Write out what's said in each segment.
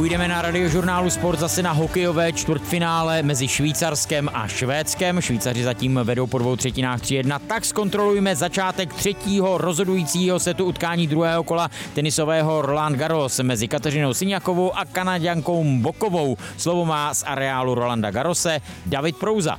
Půjdeme na Radiožurnálu Sport zase na hokejové čtvrtfinále mezi Švýcarskem a Švédskem. Švýcaři zatím vedou po 2/3 3-1. Tak zkontrolujme začátek třetího rozhodujícího setu utkání druhého kola tenisového Roland Garros mezi Kateřinou Siniakovou a Kanaďankou Mbokovou. Slovo má z areálu Rolanda Garrose David Prouza.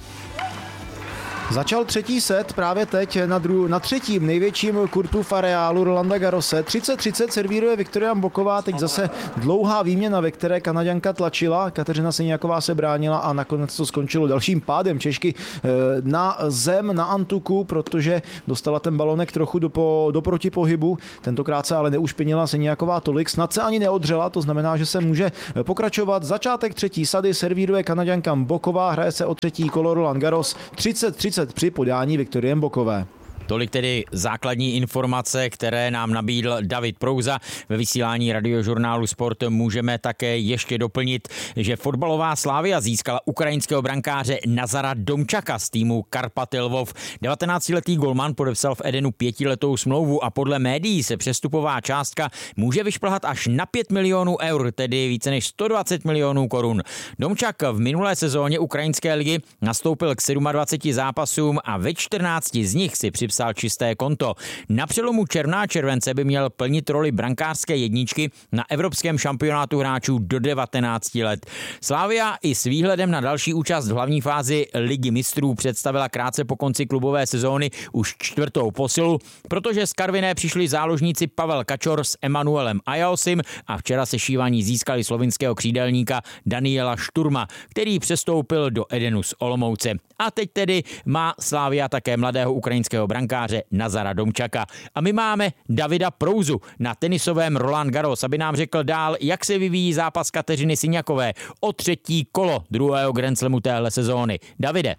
Začal třetí set právě teď na třetím největším kurtu v areálu Rolanda Garrose. 30-30 servíruje Viktoria Mboková, teď zase dlouhá výměna, ve které Kanaďanka tlačila. Kateřina Siniaková se bránila a nakonec to skončilo dalším pádem Češky na zem, na antuku, protože dostala ten balonek trochu do protipohybu. Tentokrát se ale neušpinila Siniaková tolik, snad se ani neodřela, to znamená, že se může pokračovat. Začátek třetí sady servíruje Kanaďanka Mboková, hraje se o třetí kolo Roland Garros 30-30 při podání Viktorie Mbokové. Tolik tedy základní informace, které nám nabídl David Prouza. Ve vysílání Radiožurnálu Sport můžeme také ještě doplnit, že fotbalová Slavia získala ukrajinského brankáře Nazara Domčaka z týmu Karpaty Lvov. 19letý golman podepsal v Edenu 5letou smlouvu a podle médií se přestupová částka může vyšplhat až na 5 milionů eur, tedy více než 120 milionů korun. Domčak v minulé sezóně ukrajinské ligy nastoupil k 27 zápasům a ve 14 z nich si připsal čisté konto. Na přelomu června a července by měl plnit roli brankářské jedničky na evropském šampionátu hráčů do 19 let. Slavia i s výhledem na další účast v hlavní fázi Ligy mistrů představila krátce po konci klubové sezóny už čtvrtou posilu, protože z Karviné přišli záložníci Pavel Kačor s Emanuelem Ajalsim a včera sešívaní získali slovinského křídelníka Daniela Šturma, který přestoupil do Edenu z Olomouce. A teď tedy má Slavia také mladého ukrajinského brankáře Nazara Domčaka. A my máme Davida Prouzu na tenisovém Roland Garros, aby nám řekl dál, jak se vyvíjí zápas Kateřiny Siniakové o třetí kolo druhého Grand Slamu téhle sezóny. Davide.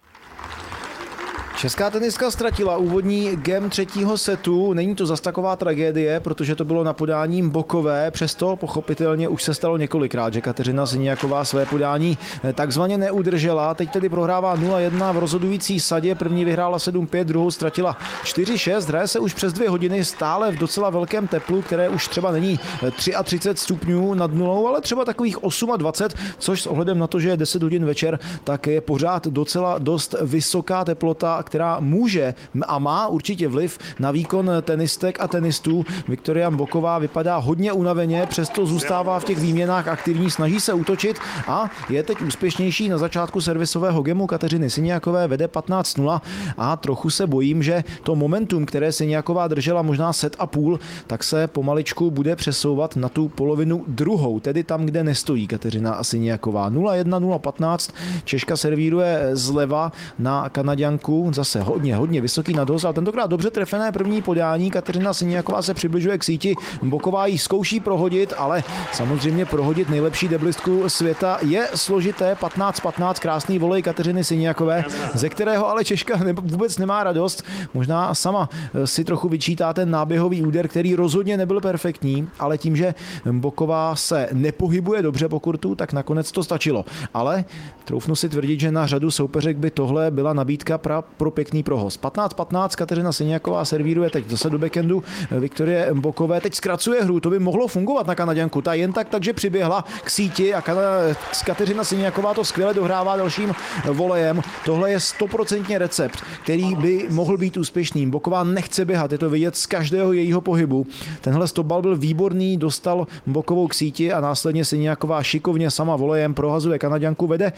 Česká tenistka ztratila úvodní game třetího setu. Není to zas taková tragédie, protože to bylo na podání Mbokové. Přesto pochopitelně už se stalo několikrát, že Kateřina Siniaková své podání takzvaně neudržela. Teď tedy prohrává 0-1 v rozhodující sadě. První vyhrála 7-5, druhou ztratila 4-6. Hraje se už přes 2 hodiny stále v docela velkém teplu, které už třeba není 33 stupňů nad nulou, ale třeba takových 28, což s ohledem na to, že je 10 hodin večer, tak je pořád docela dost vysoká teplota, která může a má určitě vliv na výkon tenistek a tenistů. Viktoria Mboková vypadá hodně unaveně, přesto zůstává v těch výměnách aktivní, snaží se útočit a je teď úspěšnější na začátku servisového gemu Kateřiny Siniakové, vede 15-0 a trochu se bojím, že to momentum, které Siniaková držela možná set a půl, tak se pomaličku bude přesouvat na tu polovinu druhou, tedy tam, kde nestojí Kateřina Siniaková. 0-1, 0-15, Češka servíruje zleva na Kanaďanku, zase hodně vysoký nados, ale tentokrát dobře trefené první podání. Kateřina Siniaková se přibližuje k síti, Mboková ji zkouší prohodit, ale samozřejmě prohodit nejlepší deblistku světa je složité. 15-15, krásný volej Kateřiny Siniakové, ze kterého ale Češka vůbec nemá radost. Možná sama si trochu vyčítá ten náběhový úder, který rozhodně nebyl perfektní, ale tím, že Mboková se nepohybuje dobře po kurtu, tak nakonec to stačilo. Ale troufnu si tvrdit, že na řadu soupeřek by tohle byla nabídka pro pěkný prohoz. 15-15, Kateřina Siniaková servíruje teď zase do backhandu Viktorie Mbokové. Teď zkracuje hru, to by mohlo fungovat na Kanaďanku. Ta jen takže přiběhla k síti a Kateřina Siniaková to skvěle dohrává dalším volejem. Tohle je 100% recept, který by mohl být úspěšný. Mboková nechce běhat, je to vidět z každého jejího pohybu. Tenhle stopbal byl výborný, dostal Mbokovou k síti a následně Siniaková šikovně sama volejem prohazuje Kanaďanku, vede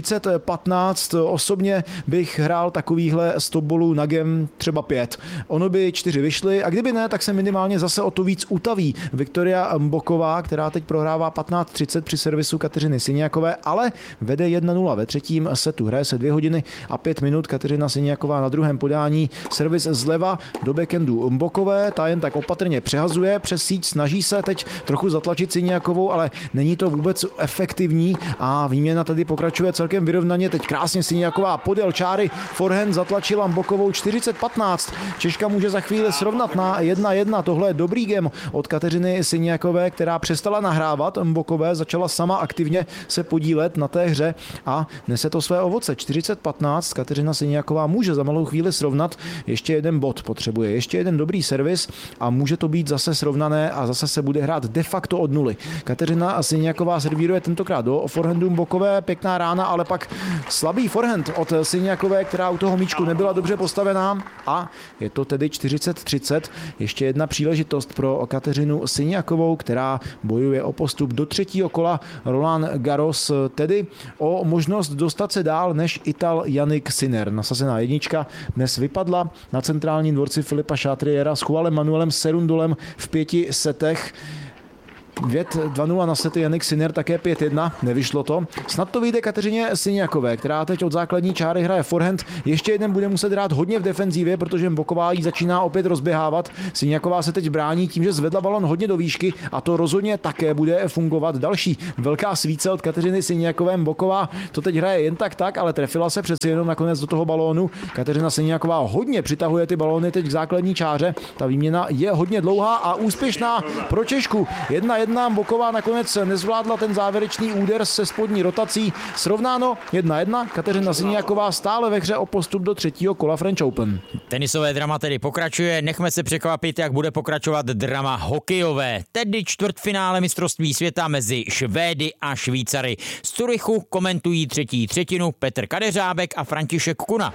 30-15. Osobně bych hrál takovýhle stopbolů na gem třeba 5. Ono by 4 vyšly a kdyby ne, tak se minimálně zase o to víc utaví Viktoria Mboková, která teď prohrává 15-30 při servisu Kateřiny Siniakové, ale vede 1-0 ve třetím setu. Hraje se 2 hodiny a 5 minut. Kateřina Siniaková na druhém podání. Servis zleva do backhandu Mbokové. Ta jen tak opatrně přehazuje přes síť, snaží se teď trochu zatlačit Siniakovou, ale není to vůbec efektivní a výměna tady pokračuje celkem vyrovnaně. Teď krásně Siniaková podél čáry, forehand zatlačila Bokovou 40-15. Češka může za chvíli srovnat na 1-1. Tohle je dobrý game od Kateřiny Syniakové, která přestala nahrávat Bokové, začala sama aktivně se podílet na té hře a nese to své ovoce. 40-15. Kateřina Syniaková může za malou chvíli srovnat. Ještě jeden bod potřebuje, ještě jeden dobrý servis a může to být zase srovnané a zase se bude hrát de facto od nuly. Kateřina Syniaková servíruje tentokrát do forehandu Bokové, pěkná rána, ale pak slabý forehand od Syniakové, která u toho míčku nebyla dobře postavená a je to tedy 40-30. Ještě jedna příležitost pro Kateřinu Syniakovou, která bojuje o postup do třetího kola Roland Garros, tedy o možnost dostat se dál než Ital Jannik Sinner. Nasazená jednička dnes vypadla na centrálním dvorci Filipa Chatriera s Juanem Manuelem Serundolem v 5 setech. 2-0 na sety, Jannik Sinner také 5-1, nevyšlo to. Snad to vyjde Kateřině Syniakové, která teď od základní čáry hraje forehand. Ještě jeden bude muset hrát hodně v defenzívě, protože Boková jí začíná opět rozběhávat. Syniaková se teď brání tím, že zvedla balon hodně do výšky a to rozhodně také bude fungovat. Další velká svíce od Kateřiny Syniakové. Boková to teď hraje jen tak, ale trefila se přeci jenom nakonec do toho balónu. Kateřina Syniaková hodně přitahuje ty balóny teď k základní čáře. Ta výměna je hodně dlouhá a úspěšná pro Češku. 1-1. Boková nakonec nezvládla ten závěrečný úder se spodní rotací. Srovnáno 1-1. Kateřina Syniaková stále ve hře o postup do třetího kola French Open. Tenisové drama tedy pokračuje. Nechme se překvapit, jak bude pokračovat drama hokejové. Tedy čtvrtfinále mistrovství světa mezi Švédy a Švýcary. Z Curychu komentují třetí třetinu Petr Kadeřábek a František Kuna.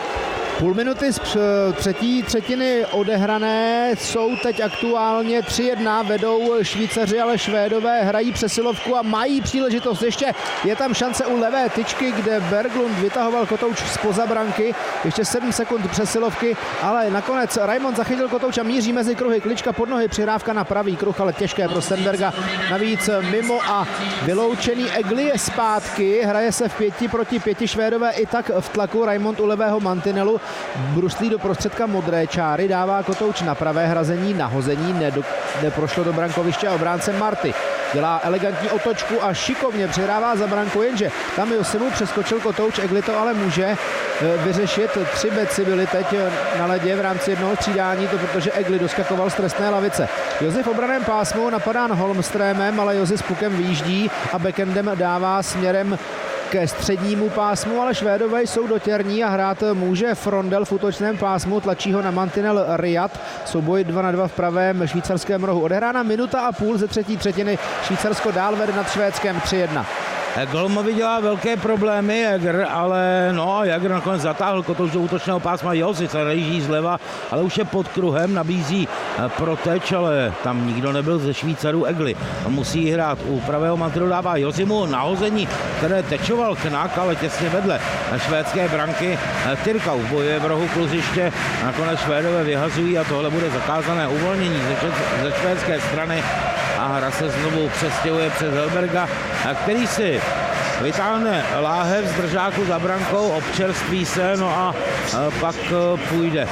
Půl minuty z třetí třetiny odehrané, jsou teď aktuálně 3-1, vedou Švýcaři, ale Švédové hrají přesilovku a mají příležitost. Ještě je tam šance u levé tyčky, kde Berglund vytahoval kotouč zpoza branky, ještě 7 sekund přesilovky, ale nakonec Raimond zachytil kotouč a míří mezi kruhy, klička pod nohy, přihrávka na pravý kruh, ale těžké pro Stenberga, navíc mimo a vyloučený Egli je zpátky, hraje se v 5 proti 5, Švédové i tak v tlaku, Raimond u levého mantinelu, bruslí do prostředka modré čáry, dává kotouč na pravé hrazení, nahození, neprošlo do brankoviště a obránce Marty dělá elegantní otočku a šikovně přihrává za branku, jenže tam Josimu přeskočil kotouč, Egli to ale může vyřešit. 3 beci byly teď na ledě v rámci jednoho střídání, to protože Egli doskakoval z trestné lavice. Josi v obraném pásmu napadán Holmströmem, ale Josi s pukem vyjíždí a backendem dává směrem ke střednímu pásmu, ale Švédové jsou dotěrní a hrát může Frondel v útočném pásmu, tlačí ho na mantinel Riyad. Souboj 2-2 v pravém švýcarském rohu. Odehrána 1,5 minuty ze třetí třetiny. Švýcarsko dál vede nad Švédskem 3-1. Golmovi dělá velké problémy Jäger, ale Jäger nakonec zatáhl kotouč do útočného pásma. Josi se reží zleva, ale už je pod kruhem, nabízí proteč, ale tam nikdo nebyl ze Švýcarů. Egli musí hrát u pravého mantinelu, dává Josimu nahození, které tečoval Knak, ale těsně vedle švédské branky. Tyrkau bojuje v rohu kluziště, nakonec Švédové vyhazují a tohle bude zakázané uvolnění ze švédské strany a hra se znovu přestěhuje přes Helberga, který si vytáhne láhev z držáku za brankou, občerství se, a pak půjde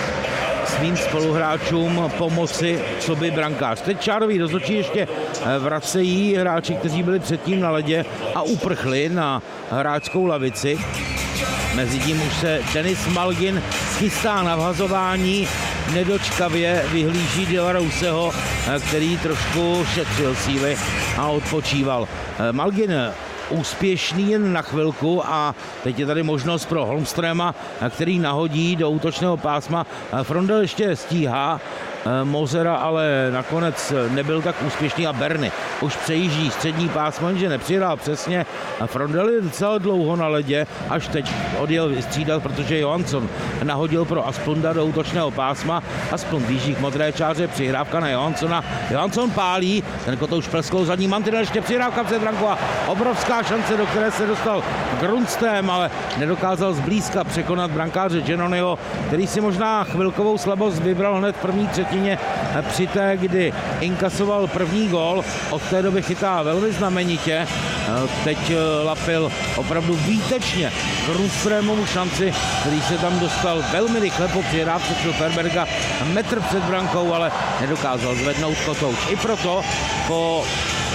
svým spoluhráčům pomoci, co by brankář. Teď čároví rozhodčí ještě vracejí hráči, kteří byli předtím na ledě a uprchli na hráčskou lavici. Mezitím už se Denis Malgin chystá na vhazování, nedočkavě vyhlíží De La Rouseho, který trošku šetřil síly a odpočíval. Malgin úspěšný jen na chvilku a teď je tady možnost pro Holmströma, který nahodí do útočného pásma. Frondel ještě stíhá Mozera, ale nakonec nebyl tak úspěšný a Berny už přejíždí střední pásmo, jenže nepřihrál přesně. Frondel je docela dlouho na ledě, až teď odjel vystřídat, protože Johansson nahodil pro Asplunda do útočného pásma. Asplund výjíždí k modré čáře, přihrávka na Johanssona. Johansson pálí, ten kotouč pleskl zadní mantinel, ještě přihrávka před branku a obrovská šance, do které se dostal Grundström, ale nedokázal zblízka překonat brankáře Giannoniho, který si možná chvilkovou slabost vybral hned v první třetině při té, kdy inkasoval první gól. Od té doby chytá velmi znamenitě. Teď lapil opravdu výtečně Grundströmovu šanci, který se tam dostal velmi rychle po přihrávce Schilferberga metr před brankou, ale nedokázal zvednout kotouč. I proto po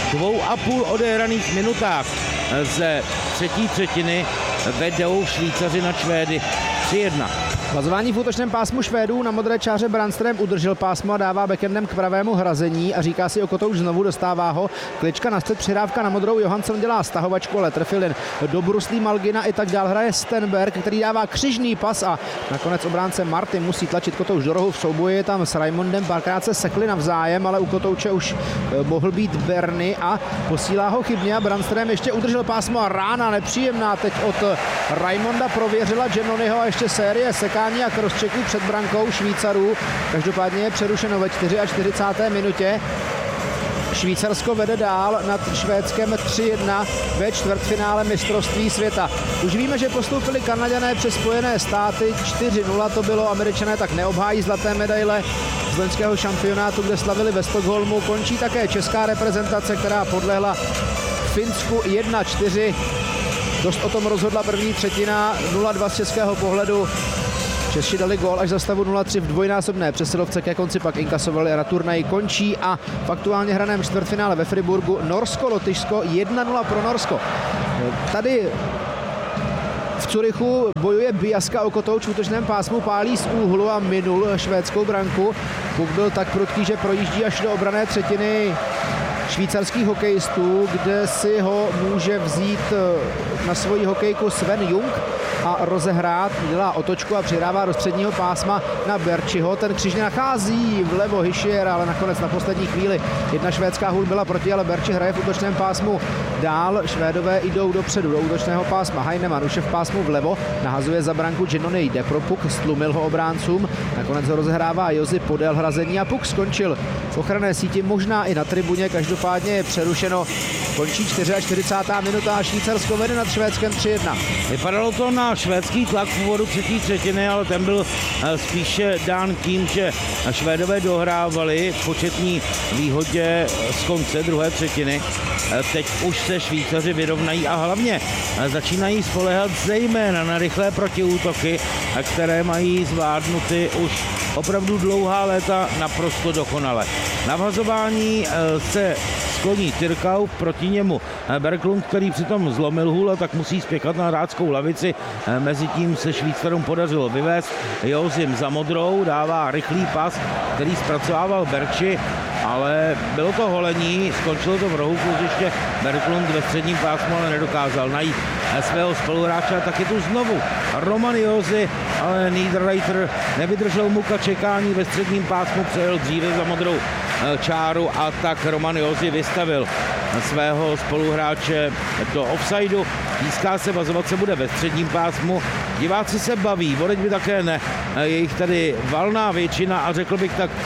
2,5 odehraných minutách ze třetí třetiny vedou Švýcaři na Švédy 3-1. Vazování v útočném pásmu Švédů. Na modré čáře Brandström udržel pásmo a dává backendem k pravému hrazení a říká si o Kotouč znovu, dostává ho. Klička na střed, přihrávka na modrou, Johansson dělá stahovačku, ale trefil jen do bruslí Malgina, i tak dál hraje Stenberg, který dává křižný pas a nakonec obránce Martin musí tlačit Kotouč do rohu. V souboji je tam s Raimondem, párkrát se sekli navzájem, ale u Kotouče už mohl být Berny a posílá ho chybně a Brandström ještě udržel pásmo a rána nepříjemná teď od Raimonda prověřila Giannoniho a ještě série sekání a crosschecků před brankou Švýcarů. Každopádně je přerušeno ve 44. minutě. Švýcarsko vede dál nad Švédskem 3-1 ve čtvrtfinále mistrovství světa. Už víme, že postoupili Kanaďané přes Spojené státy, 4-0 to bylo, Američané tak neobhájí zlaté medaile z loňského šampionátu, kde slavili ve Stockholmu. Končí také česká reprezentace, která podlehla Finsku 1-4. Dost o tom rozhodla první třetina, 0-2 z českého pohledu. Češi dali gól až za stavu 0-3 v dvojnásobné přesilovce, ke konci pak inkasovali a na turnaji končí a v aktuálně hraném čtvrtfinále ve Friburgu Norsko-Lotyšsko 1-0 pro Norsko. Tady v Curychu bojuje Biaska o Kotouč v útočném pásmu, pálí z úhlu a minul švédskou branku. Puk byl tak prudký, že projíždí až do obranné třetiny švýcarských hokejistů, kde si ho může vzít na svoji hokejku Sven Jung a rozehrát, dělá otočku a přihrává do středního pásma na Berčiho. Ten křižně nachází vlevo Hischier, ale nakonec na poslední chvíli jedna švédská hůl byla proti, ale Berči hraje v útočném pásmu dál. Švédové jdou dopředu do útočného pásma. Heinemann už je v pásmu vlevo, nahazuje za branku, Giannoni jde pro puk, stlumil ho obráncům, nakonec ho rozehrává Josi podél hrazení a puk skončil v ochranné síti, možná i na tribuně, každopádně je přerušeno. Končí 44. minuta a Švýcarsko vede nad Švédskem 3-1. Vypadalo to na švédský tlak v úvodu třetí třetiny, ale ten byl spíše dán tím, že Švédové dohrávali v početní výhodě z konce druhé třetiny. Teď už se Švýcaři vyrovnají a hlavně začínají spoléhat zejména na rychlé protiútoky, které mají zvládnuty už opravdu dlouhá léta naprosto dokonale. Na vhazování se skloní Tyrkau, proti němu Berglund, který přitom zlomil hůl, tak musí spěchat na hráčskou lavici. Mezitím se Švýcarům podařilo vyvést. Josim za modrou dává rychlý pas, který zpracovával Berči, ale bylo to holení, skončilo to v rohu kluziště. Berglund ve středním pásmu ale nedokázal najít svého spoluhráče, tak je tu znovu Roman Josi, ale Niederreiter nevydržel muka čekání, ve středním pásmu přejel dříve za modrou čáru a tak Roman Josi vystavil svého spoluhráče do offsideu. Píská se, vazovat se bude ve středním pásmu. Diváci se baví, vodeť by také ne. Je jich tady valná většina a řekl bych tak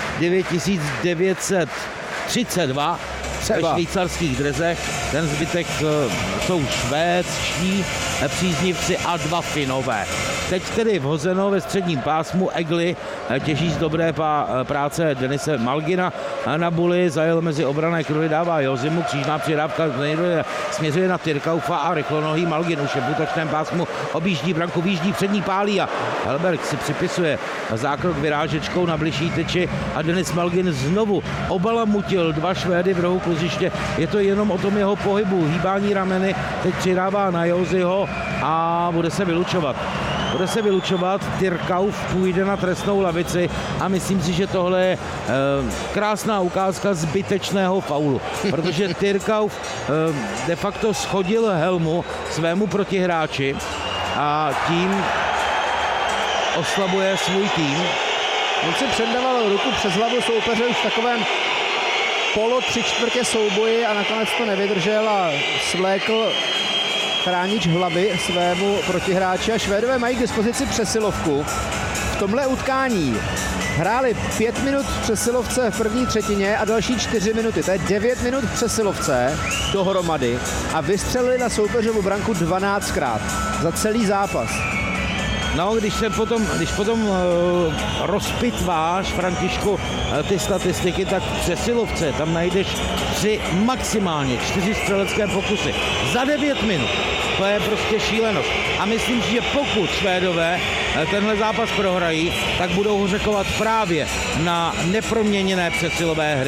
9932 ve švýcarských drezech. Ten zbytek jsou švédští příznivci a dva Finové. Teď tedy vhozeno ve středním pásmu. Egli těží z dobré práce Denise Malgina na buli, zajel mezi obrané kruhy, dává Josimu, křížná přihrávka směřuje na Tyrkaufa a rychlonohý Malgin už je v útočném pásmu, objíždí branku, výjíždí přední, pálí a Helberg si připisuje zákrok vyrážečkou na bližší tyči a Denis Malgin znovu obalamutil dva Švédy v rohu kluziště. Je to jenom o tom jeho pohybu, hýbání rameny, teď přihrává na Josiho a bude se vylučovat. Tyrkauf půjde na trestnou lavici a myslím si, že tohle je krásná ukázka zbytečného faulu, protože Tyrkauf de facto shodil helmu svému protihráči a tím oslabuje svůj tým. On si předával ruku přes hlavu soupeře už v takovém polo 3/4 souboji a nakonec to nevydržel a svlékl chránič hlavy svému protihráči a Švédové mají k dispozici přesilovku. V tomhle utkání hráli 5 minut v přesilovce v první třetině a další 4 minuty. To je 9 minut v přesilovce dohromady a vystřelili na soupeřovu branku 12krát za celý zápas. No, když potom rozpitváš, Františku, ty statistiky, tak v přesilovce tam najdeš 4 střelecké pokusy za 9 minut. To je prostě šílenost. A myslím si, že pokud Švédové tenhle zápas prohrají, tak budou ho řekovat právě na neproměněné přesilové hry.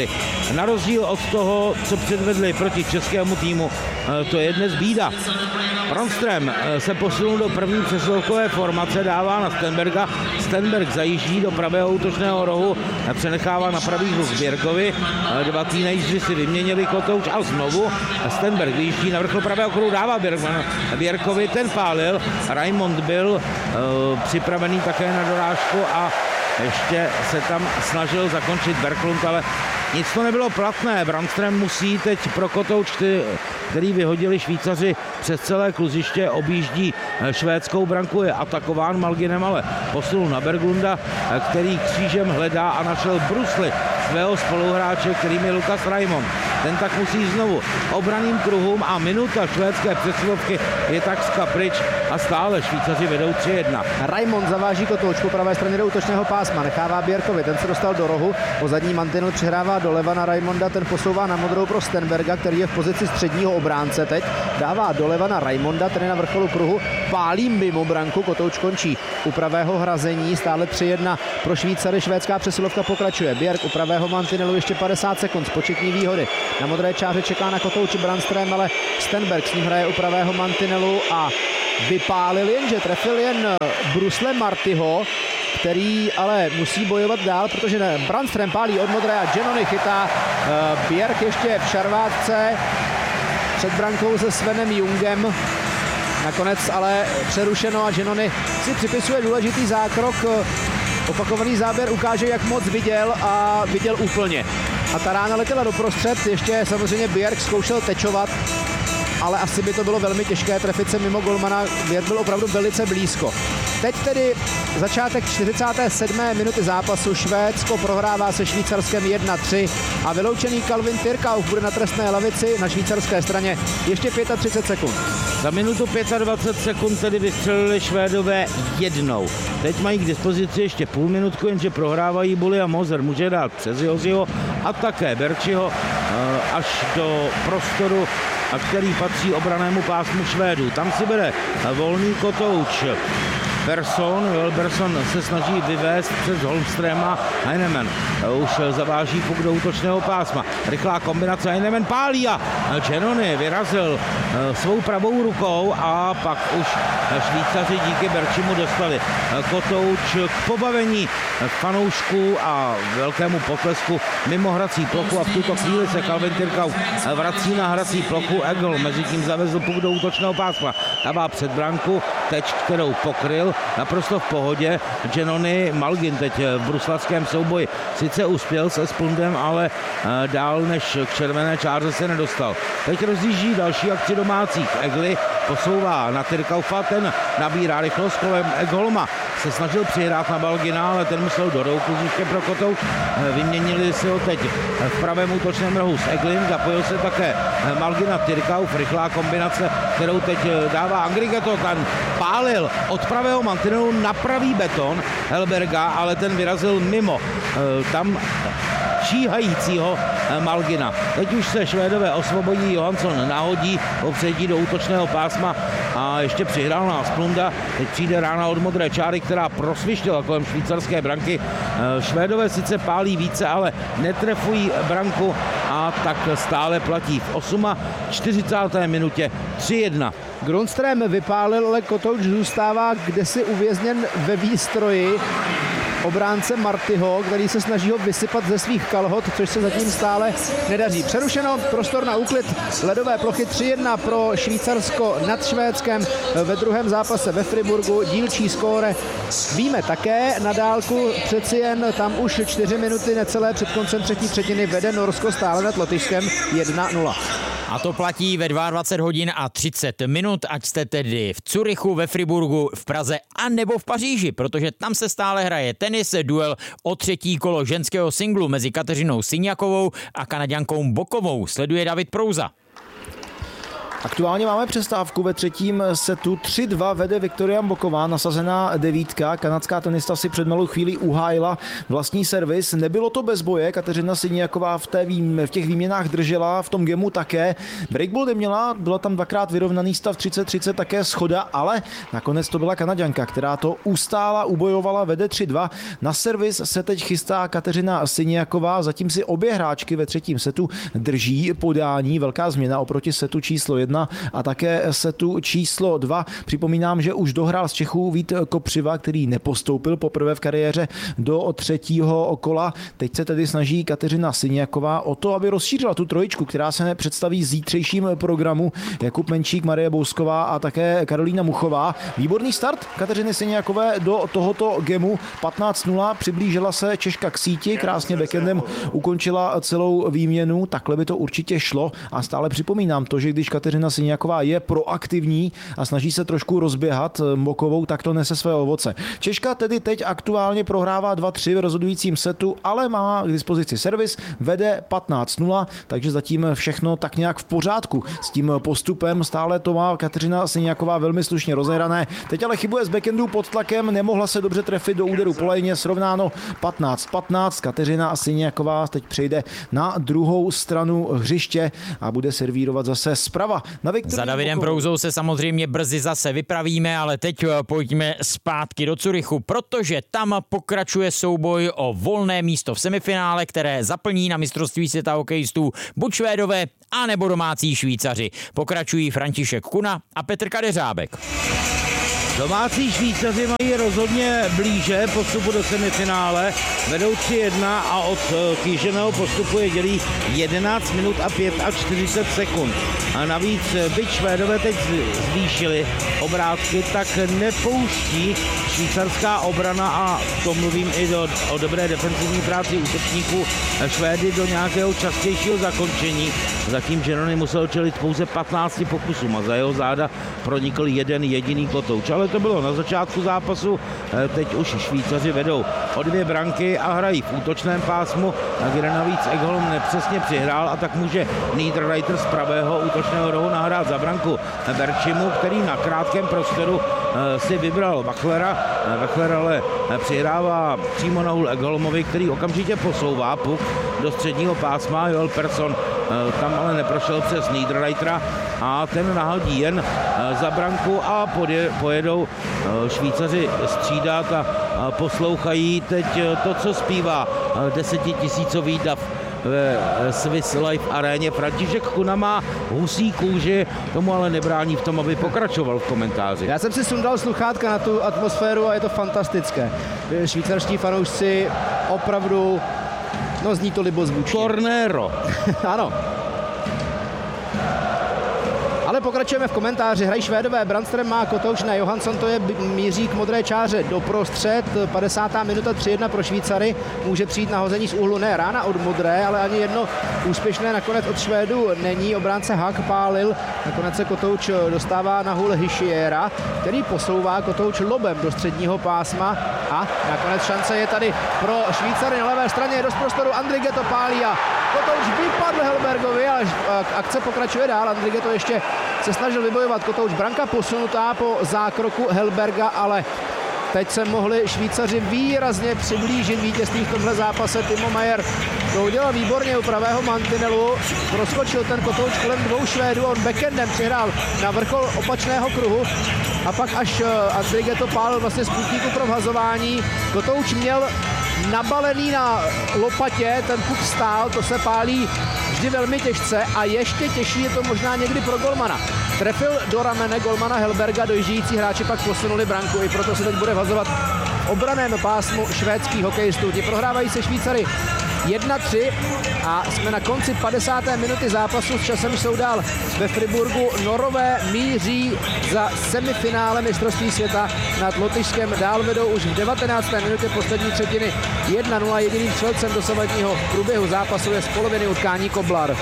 na rozdíl od toho, co předvedli proti českému týmu, to je dnes bída. Brandström se posunul do první přesilovkové formace, dává na Stenberga. Stenberg zajíždí do pravého útočného rohu, přenechává na pravý hluk Bjerkovi. Dva teenageři si vyměnili Kotouč a znovu Stenberg vyjíždí na vrchol pravého kruhu, dává Bjerkovi, ten pálil. Raimond byl připravený také na dorážku a ještě se tam snažil zakončit Berglund, ale nic to nebylo platné. Brandström musí teď pro Kotouč, který vyhodili Švýcaři přes celé kluziště, objíždí švédskou branku, je atakován Malginem, ale posunul na Berglunda, který křížem hledá a našel brusli svého spoluhráče, kterým je Lukas Raimond. Ten tak musí znovu obraným kruhům a minuta švédské přesilovky je takřka pryč a stále Švýcaři vedou 3-1. Raimond zaváží Kotouč po pravé straně do útočného pásma, nechává Bjerkovi, ten se dostal do rohu, po zadní mantinel přihrává doleva na Raimonda, ten posouvá na modrou pro Stenberga, který je v pozici středního obránce teď, dává doleva na Raimonda, ten je na vrcholu kruhu, pálí mimo branku, Kotouč končí u pravého hrazení, stále 3-1 pro Švýcary, švédská přesilovka pokračuje, Bjerk u pravého mantinelu ještě 50 sekund z početní výhody. Na modré čáře čeká na Kotouči Brandström, ale Stenberg s ním hraje u pravého mantinelu a vypálil, jenže trefil jen brusle Martyho, který ale musí bojovat dál, protože Brandström pálí od modré a Giannoni chytá. Bjerk ještě v šarvátce před brankou se Svenem Jungem. Nakonec ale přerušeno a Giannoni si připisuje důležitý zákrok. Opakovaný záběr ukáže, jak moc viděl a viděl úplně. A ta rána letěla doprostřed, ještě samozřejmě Bjerk zkoušel tečovat, ale asi by to bylo velmi těžké trefit se mimo golmana. Bjerk byl opravdu velice blízko. Teď tedy začátek 47. minuty zápasu. Švédsko prohrává se Švýcarskem 1-3 a vyloučený Calvin Tirkauf bude na trestné lavici na švýcarské straně ještě 35 sekund. Za minutu 25 sekund tedy vystřelili Švédové jednou. Teď mají k dispozici ještě půl minutku, jenže prohrávají Bully a Moser. Může dát přes Joziho a také Berčiho až do prostoru, a který patří obranému pásmu Švédů. Tam si bere volný Kotouč. Wilberson se snaží vyvést přes Holmströma. Heinemann už zaváží puk do útočného pásma. Rychlá kombinace, Heinemann pálí a Giannoni vyrazil svou pravou rukou a pak už Švýcaři díky Berčimu dostali Kotouč k pobavení fanoušků a velkému potlesku mimo hrací plochu a v tuto chvíli se Calvin Tirkauf vrací na hrací plochu. Egl mezitím zavezl puk do útočného pásma. Dává před branku, teč, kterou pokryl naprosto v pohodě. Giannoni Malgin teď v bruslavském souboji sice uspěl se Splundem, ale dál než k červené čáře se nedostal. Teď rozjíždí další akci domácích. Egli posouvá na Tirkaufa, ten nabírá rychlost kolem Egholma. Se snažil přihrát na Malgina, ale ten musel do rohu kluziště pro Kotouč. Vyměnili si ho teď v pravém útočném rohu s Eglim, zapojil se také Malgina Tirkauf, rychlá kombinace, kterou teď dává Angrigato, ten pálil od pravého mantinelu na pravý beton Helberga, ale ten vyrazil mimo tam číhajícího Malgina. Teď už se Švédové osvobodí, Johansson nahodí po přejítí do útočného pásma a ještě přihrál na Splunda. Teď přijde rána od modré čáry, která prosvištěla kolem švýcarské branky. Švédové sice pálí více, ale netrefují branku a tak stále platí v 48. minutě 3-1. Grundström vypálil, ale Kotouč zůstává kdesi uvězněn ve výstroji obránce Martyho, který se snaží ho vysypat ze svých kalhot, což se zatím stále nedaří. Přerušeno, prostor na úklid ledové plochy 3-1 pro Švýcarsko nad Švédskem ve druhém zápase ve Friburgu. Dílčí skóre víme také na dálku, přeci jen tam už 4 minuty necelé před koncem třetí třetiny vede Norsko stále nad Lotyšskem 1-0. A to platí ve 22 hodin a 30 minut, ať jste tedy v Curychu, ve Friburgu, v Praze a nebo v Paříži, protože tam se stále hraje tenis, duel o třetí kolo ženského singlu mezi Kateřinou Syňakovou a Kanaďankou Bokovou. Sleduje David Prouza. Aktuálně máme přestávku ve třetím setu. 3-2 vede Viktoria Mboková, nasazená devítka. Kanadská tenista si před malou chvílí uhájila vlastní servis. Nebylo to bez boje, Kateřina Siniaková v těch výměnách držela, v tom gemu také. Breakball neměla, byla tam dvakrát vyrovnaný stav 30-30, také schoda, ale nakonec to byla Kanaďanka, která to ustála, ubojovala, vede 3-2. Na servis se teď chystá Kateřina Siniaková, zatím si obě hráčky ve třetím setu drží podání, velká změna oproti setu číslo 1 a také setu číslo 2. Připomínám, že už dohrál z Čechů Vít Kopřiva, který nepostoupil poprvé v kariéře do třetího kola. Teď se tedy snaží Kateřina Siniaková o to, aby rozšířila tu trojičku, která se představí v zítřejším programu. Jakub Menčík, Marie Bousková a také Karolína Muchová. Výborný start Kateřiny Siniakové do tohoto gemu. 15-0, přiblížila se Češka k síti, krásně backendem ukončila celou výměnu. Takhle by to určitě šlo a stále připomínám to, že když Kateřina Siniaková je proaktivní a snaží se trošku rozběhat Mbokovou, tak to nese své ovoce. Češka tedy teď aktuálně prohrává 2-3 v rozhodujícím setu, ale má k dispozici servis, vede 15-0, takže zatím všechno tak nějak v pořádku s tím postupem. Stále to má Kateřina Siniaková velmi slušně rozehrané. Teď ale chybuje z backendu pod tlakem, nemohla se dobře trefit do úderu po lejně, srovnáno 15-15. Kateřina Siniaková teď přejde na druhou stranu hřiště a bude servírovat zase zprava. Za Davidem Prouzou se samozřejmě brzy zase vypravíme, ale teď pojďme zpátky do Curychu, protože tam pokračuje souboj o volné místo v semifinále, které zaplní na mistrovství světa hokejistů buď Švédové, anebo domácí Švýcaři. Pokračují František Kuna a Petr Kadeřábek. Domácí Švýcaři mají rozhodně blíže postupu do semifinále, vedou 3-1 a od kýženého postupu je dělí 11 minut a 45 sekund. A navíc, byť Švédové teď zvýšili obrátky, tak nepouští švýcarská obrana, a to mluvím i o dobré defenzivní práci útočníků, Švédy do nějakého častějšího zakončení. Zatím Žerony musel čelit pouze 15 pokusům a za jeho záda pronikl jeden jediný kotouč. Ale to bylo na začátku zápasu, teď už Švýcaři vedou o 2 branky a hrají v útočném pásmu, kde navíc Ekholm nepřesně přihrál, a tak může Niederreiter z pravého útočného rohu nahrát za branku Berčimu, který na krátkém prostoru si vybral Wachlera. Wachler ale přihrává přímo na hůl Ekholmovi, který okamžitě posouvá puk do středního pásma. Joel Persson tam ale neprošel přes Niederreitera a ten nahodí jen za branku a pojedou Švýcaři střídat a poslouchají teď to, co zpívá 10 000 dav ve Swiss Life aréně. František Kuna má husí kůži, tomu ale nebrání v tom, aby pokračoval v komentáři. Já jsem si sundal sluchátka na tu atmosféru a je to fantastické. Švýcarští fanoušci opravdu, no zní to libozvučně. Tornero. Ano. Ale pokračujeme v komentáři. Hrají Švédové, Brandström má kotouč na Johansson, to je míří k modré čáře doprostřed. 50. minuta 3-1 pro Švýcary. Může přijít na hození z úhlu, ne rána od modré, ale ani jedno úspěšné nakonec od Švédů není. Obránce Hack pálil. Nakonec se kotouč dostává na hůl Hischiera, který posouvá kotouč lobem do středního pásma a nakonec šance je tady pro Švýcary na levé straně. Je dost prostoru, Andrigge to pálí a kotouč vypadl Helbergovi, ale akce pokračuje dál. Andrigge to ještě se snažil vybojovat kotouč. Branka posunutá po zákroku Helberga, ale teď se mohli Švýcaři výrazně přiblížit vítězství v tomhle zápase. Timo Meier to udělal výborně u pravého mantinelu. Proskočil ten kotouč kolem 2 Švédů, on backendem přihrál na vrchol opačného kruhu a pak až Andrigge to pálil vlastně z putníku pro vhazování. Kotouč měl nabalený na lopatě, ten puk stál, to se pálí vždy velmi těžce a ještě těžší je to možná někdy pro golmana. Trefil do ramene golmana Helberga, dojíždějící hráči pak posunuli branku, i proto se teď bude vazovat v obraném pásmu švédských hokejistů. Ti prohrávají se Švýcary 1-3 a jsme na konci 50. minuty zápasu. S časem jsou dál ve Friburgu. Norové míří za semifinále mistrovství světa nad Lotyšskem. Dál vedou už v 19. minutě poslední třetiny 1-0. Jediným střelcem dosavadního průběhu zápasu je z poloviny utkání Koblar.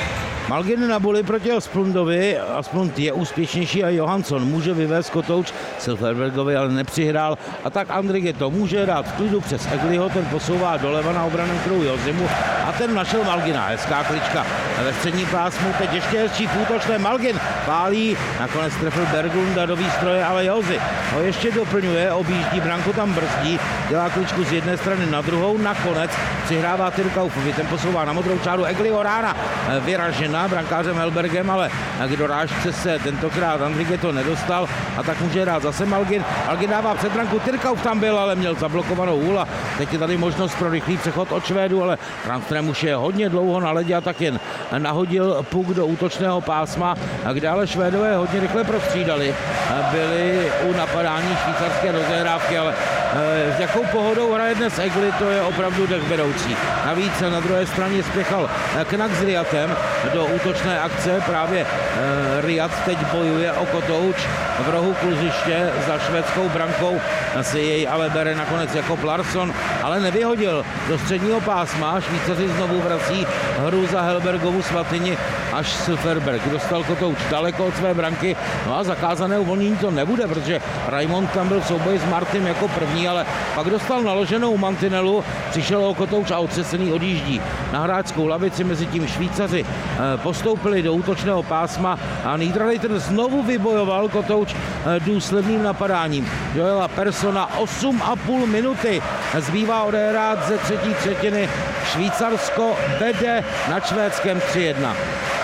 Malgin na buli proti Asplundovi. Asplund je úspěšnější a Johansson může vyvést kotouč Silverbergovi, ale nepřihrál. A tak Andrige to může dát v klidu přes Egliho, ten posouvá doleva na obraném kruhu Jozimu a ten našel Malgina. Hezká klička ve středním pásmu, teď ještě hezčí v útočné. Malgin pálí, nakonec trefil Berglunda do výstroje, ale Jozi ho ještě doplňuje, objíždí branku, tam brzdí, dělá kličku z jedné strany na druhou, nakonec přihrává Tyrkaufovi, ten posouvá na modrou čáru Egliho, rána vyražena brankářem Helbergem, ale k dorážce se tentokrát Andrige to nedostal a tak může hrát zase Malgin. Malgin dává před branku, Tyrkauf tam byl, ale měl zablokovanou hůl a teď je tady možnost pro rychlý přechod od Švédu, ale Tranström už je hodně dlouho na ledě a tak jen nahodil puk do útočného pásma, kde ale Švédové hodně rychle prostřídali. Byli u napadání švýcarské rozehrávky, ale s jakou pohodou hraje dnes Egli, to je opravdu dechberoucí. Navíc na druhé straně spěchal Knak s Riatem do útočné akce. Právě Riat teď bojuje o kotouč v rohu kluziště za švédskou brankou. Si jej ale bere nakonec jako Larsson, ale nevyhodil do středního pásma. Švýcaři znovu vrací hru za Helbergovu svatyni, až Silverberg dostal kotouč daleko od své branky. No a zakázané uvolnění to nebude, protože Raimond tam byl v souboji s Martym jako první, ale pak dostal naloženou mantinelu, přišel o kotouč a otřesený odjíždí na hráčskou lavici. Mezi tím Švýcaři postoupili do útočného pásma a Niederreiter znovu vybojoval kotouč důsledným napadáním Joela Persona. 8,5 minuty zbývá odehrát ze třetí třetiny. Švýcarsko vede nad Švédskem 3-1.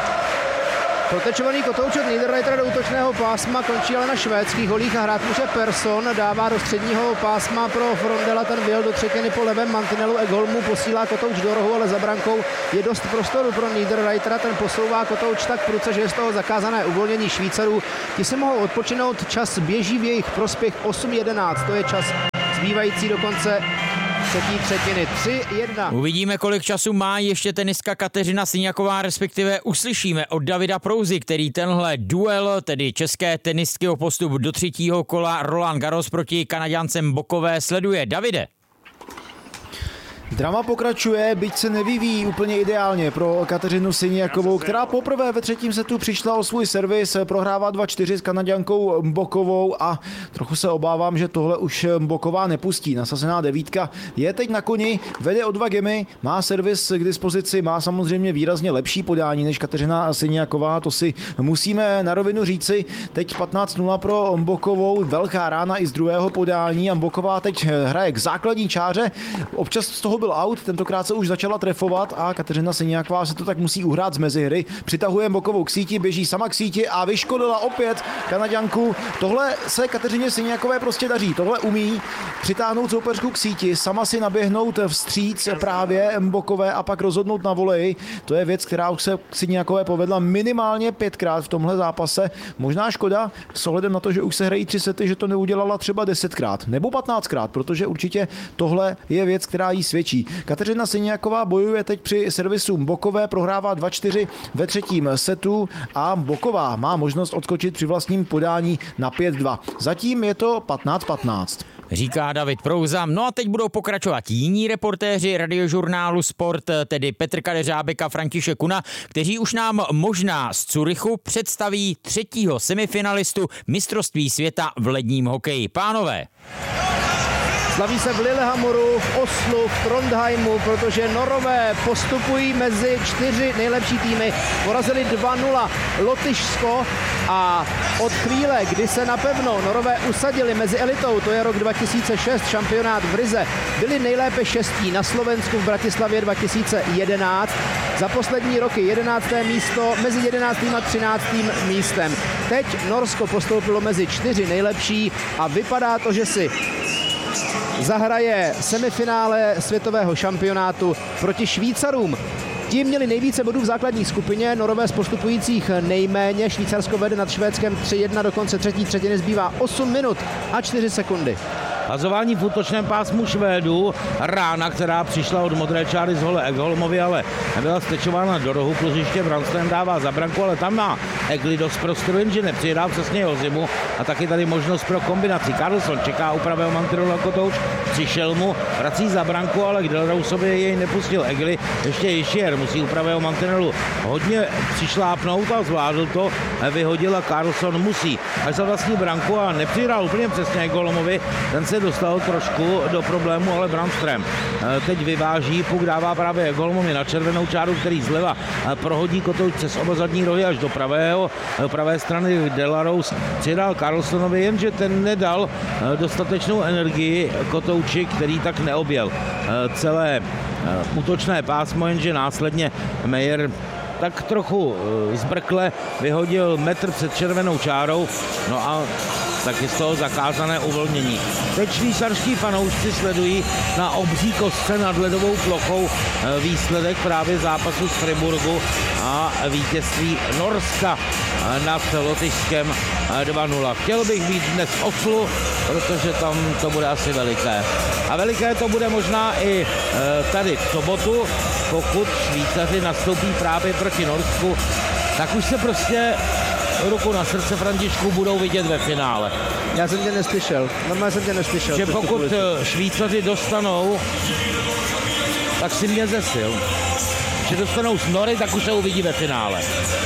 Protečovaný kotouč od Niederreitera do útočného pásma končí ale na švédských holích a hrát může Persson, dává do středního pásma pro Frondela, ten vyjel do třetiny po levém mantinelu, Ekholmu posílá kotouč do rohu, ale za brankou je dost prostoru pro Niederreitera, ten posouvá kotouč tak prudce, že je z toho zakázané uvolnění Švýcarů. Ti se mohou odpočinout, čas běží v jejich prospěch 8:11, to je čas zbývající do konce třetí třetiny. 3-1. Uvidíme, kolik času má ještě tenistka Kateřina Syňaková, respektive uslyšíme od Davida Prouzy, který tenhle duel, tedy české tenistky o postup do třetího kola Roland Garros proti Kanaďance Mbokové sleduje. Davide. Drama pokračuje, byť se nevyvíjí úplně ideálně pro Kateřinu Syňakovou, která poprvé ve třetím setu přišla o svůj servis, prohrává 2-4 s Kanaďankou Mbokovou a trochu se obávám, že tohle už Mboková nepustí. Nasazená devítka je teď na koni, vede o 2 gemy, má servis k dispozici, má samozřejmě výrazně lepší podání než Kateřina Syňaková, to si musíme na rovinu říci. Teď 15-0 pro Mbokovou, velká rána i z druhého podání a Mboková teď hraje k základní čáře, občas z toho byl out, tentokrát se už začala trefovat a Kateřina Syňaková se to tak musí uhrát z mezihry. Přitahuje Mbokovou k síti, běží sama k síti a vyškodila opět Kanaďanku. Tohle se Kateřině Syňakové prostě daří, tohle umí přitáhnout soupeřku k síti, sama si naběhnout vstříc právě Mbokové a pak rozhodnout na voleji. To je věc, která už se Syňakové povedla minimálně 5krát v tomhle zápase. Možná škoda s ohledem na to, že už se hrají 3 sety, že to neudělala třeba 10krát nebo 15krát, protože určitě tohle je věc, která jí svědčí. Kateřina Syňaková bojuje teď při servisu Mbokové, prohrává 2-4 ve třetím setu a Mboková má možnost odskočit při vlastním podání na 5-2. Zatím je to 15-15. Říká David Prouza. No a teď budou pokračovat jiní reportéři Radiožurnálu Sport, tedy Petr Kadeřábek a František Kuna, kteří už nám možná z Curychu představí třetího semifinalistu mistrovství světa v ledním hokeji. Pánové. Slaví se v Lillehammeru, v Oslu, v Trondheimu, protože Norové postupují mezi 4 nejlepší týmy. Porazili 2-0 Lotyšsko a od chvíle, kdy se napevno Norové usadili mezi elitou, to je rok 2006, šampionát v Rize, byli nejlépe 6. na Slovensku v Bratislavě 2011. Za poslední roky 11. místo mezi 11. a 13. místem. Teď Norsko postoupilo mezi 4 nejlepší a vypadá to, že si zahraje semifinále světového šampionátu proti Švýcarům. Ti měli nejvíce bodů v základní skupině, Norové z postupujících nejméně. Švýcarsko vede nad Švédskem 3-1, do konce třetí třetiny zbývá 8 minut a 4 sekundy. Hazování v útočném pásmu Švédů, rána, která přišla od modré čáry z hole Ekholmovi, ale nebyla stečována do rohu kluziště, Brandström dává za branku, ale tam má Egli dost prostoru, jenže nepřijedá přesně Jozimu a taky tady možnost pro kombinaci. Karlsson čeká u pravého mantinelu na Kotouč, přišel mu, vrací za branku, ale k Delrousovi jej nepustil Egli, ještě Hischier musí u pravého mantinelu hodně přišlápnout a zvládl to, vyhodil a Karlsson musí až za vlastní branku a nepřihrál úplně přesně Ekholmovi, ten se dostal trošku do problému, ale Brandström teď vyváží, puk dává právě Ekholmovi na červenou čáru, který zleva prohodí Kotouč přes oba zadní rohy až do pravé strany. Delarose přidal Karlssonovi, jenže ten nedal dostatečnou energii Kotouči, který tak neobjel celé útočné pásmo, jenže následně Meyer tak trochu zbrkle vyhodil metr před červenou čárou, no a taky z toho zakázané uvolnění. Teď švýcarští fanoušci sledují na obří kostce nad ledovou plochou výsledek právě zápasu z Friburgu a vítězství Norska nad Lotyšskem 2-0. Chtěl bych být dnes v Oslu, protože tam to bude asi veliké. A veliké to bude možná i tady v sobotu, pokud Švýcaři nastoupí právě proti Norsku, tak už se prostě ruku na srdce, Františku, budou vidět ve finále. Já jsem tě neslyšel. Normálně jsem tě neslyšel. Že pokud Švýcaři dostanou, tak si mě zesil. Že dostanou z Nory, tak už se uvidí ve finále.